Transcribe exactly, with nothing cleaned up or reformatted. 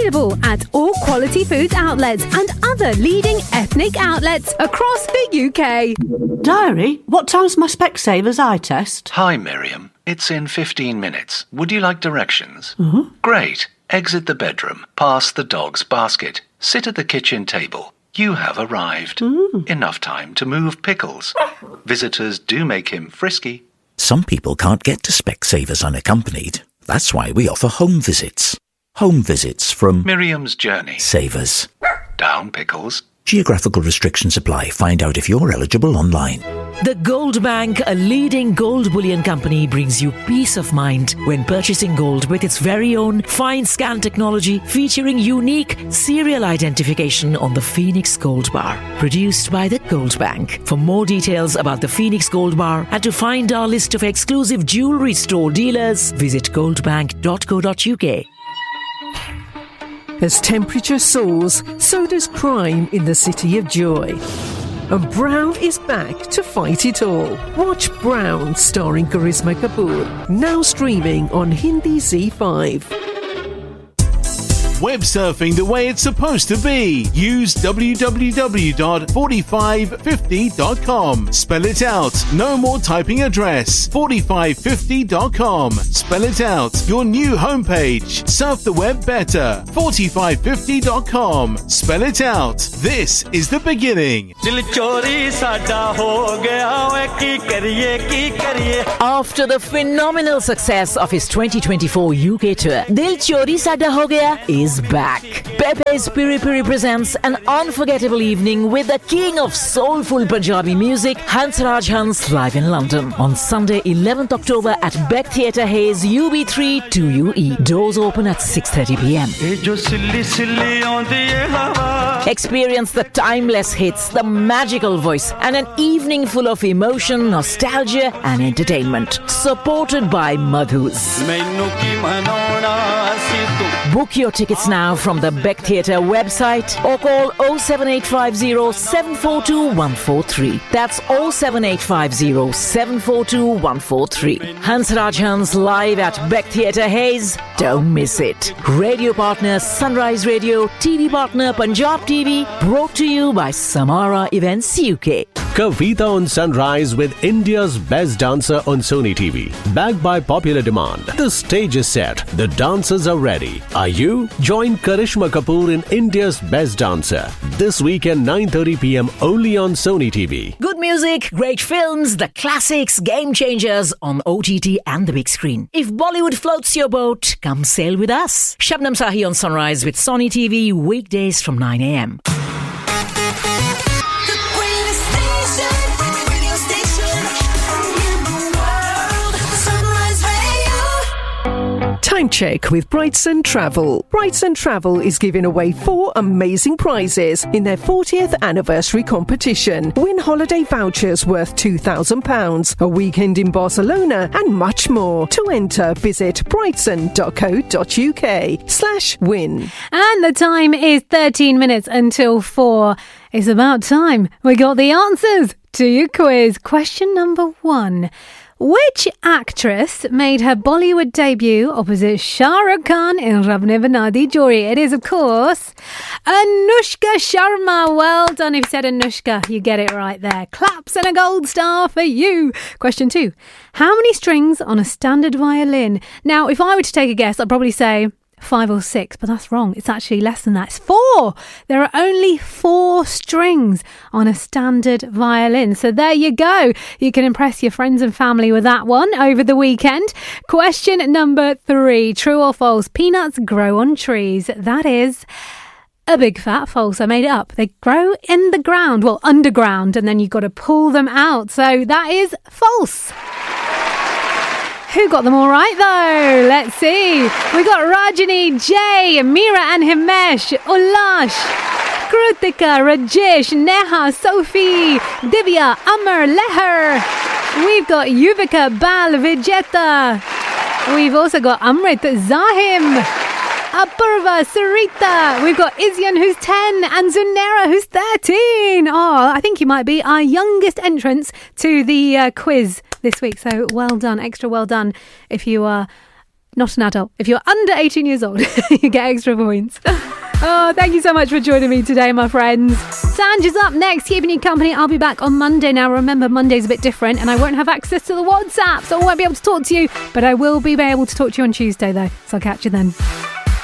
Available at all Quality Foods outlets and other leading ethnic outlets across the U K. Diary, what time's my Specsavers eye test? Hi, Miriam. It's in fifteen minutes. Would you like directions? Uh-huh. Great. Exit the bedroom, past the dog's basket, sit at the kitchen table. You have arrived. Mm. Enough time to move pickles. Visitors do make him frisky. Some people can't get to Specsavers unaccompanied. That's why we offer home visits. Home visits from Miriam's Journey. Savers. Down pickles. Geographical restrictions apply. Find out if you're eligible online. The Gold Bank, a leading gold bullion company, brings you peace of mind when purchasing gold with its very own fine scan technology featuring unique serial identification on the Phoenix Gold Bar. Produced by the Gold Bank. For more details about the Phoenix Gold Bar and to find our list of exclusive jewellery store dealers, visit goldbank dot co dot uk. As temperature soars, so does crime in the City of Joy. And Brown is back to fight it all. Watch Brown, starring Karisma Kapoor, now streaming on Hindi Z five. Web surfing the way it's supposed to be. Use w w w dot forty-five fifty dot com. Spell it out. No more typing address. forty-five fifty dot com. Spell it out. Your new homepage. Surf the web better. forty-five fifty dot com. Spell it out. This is the beginning. After the phenomenal success of his twenty twenty-four U K tour, Dil Chori Sada Ho Gaya is back. Pepe's Piri Piri presents an unforgettable evening with the king of soulful Punjabi music, Hansraj Hans, live in London on Sunday, eleventh October at Beck Theatre Hayes, U B three two U E. Doors open at six thirty p m. Experience the timeless hits, the magical voice, and an evening full of emotion, nostalgia, and entertainment. Supported by Madhus. Book your tickets now from the Beck Theatre website or call oh seven eight five oh, seven four two, one four three. That's oh seven eight five oh, seven four two, one four three. Hansraj Hans live at Beck Theatre Hayes. Don't miss it. Radio partner Sunrise Radio, T V partner Punjab T V, brought to you by Samara Events U K. Kavita on Sunrise with India's best dancer on Sony T V. Backed by popular demand. The stage is set. The dancers are ready. Are you? Join Karishma Kapoor in India's Best Dancer. This weekend nine thirty p m only on Sony T V. Good music, great films, the classics, game changers on O T T and the big screen. If Bollywood floats your boat, come sail with us. Shabnam Sahi on Sunrise with Sony T V weekdays from nine a m. Time check with Brightson Travel. Brightson Travel is giving away four amazing prizes in their fortieth anniversary competition. Win holiday vouchers worth two thousand pounds, a weekend in Barcelona, and much more. To enter, visit brightson dot co dot uk slash win. And the time is thirteen minutes until four. It's about time we got the answers to your quiz. Question number one. Which actress made her Bollywood debut opposite Shah Rukh Khan in Rab Ne Bana Di Jodi? It is, of course, Anushka Sharma. Well done if you said Anushka. You get it right there. Claps and a gold star for you. Question two. How many strings on a standard violin? Now, if I were to take a guess, I'd probably say five or six, but that's wrong. It's actually less than that. It's four. There are only four strings on a standard violin. So there you go. You can impress your friends and family with that one over the weekend. Question number three. True or false? Peanuts grow on trees. That is a big fat false. I made it up. They grow in the ground, well, underground, and then you've got to pull them out. So that is false. Who got them all right, though? Let's see. We got Rajani, Jay, Meera and Himesh, Ulash, Krutika, Rajesh, Neha, Sophie, Divya, Amar, Leher. We've got Yuvika, Bal, Vijeta. We've also got Amrit, Zahim, Apurva, Sarita. We've got Izyan, who's ten, and Zunera, who's thirteen. Oh, I think you might be our youngest entrance to the uh, quiz this week. So well done, extra well done if you are not an adult. If you're under eighteen years old, you get extra points. Oh, thank you so much for joining me today, my friends. Sanj is up next, keeping you company. I'll be back on Monday. Now, remember, Monday's a bit different and I won't have access to the WhatsApp, so I won't be able to talk to you, but I will be able to talk to you on Tuesday, though. So I'll catch you then.